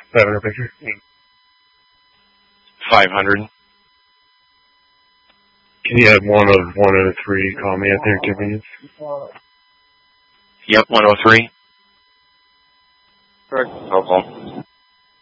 500 picture. 500. Can you have one of 103 call me at their convenience? Yep, 103. Correct. No call.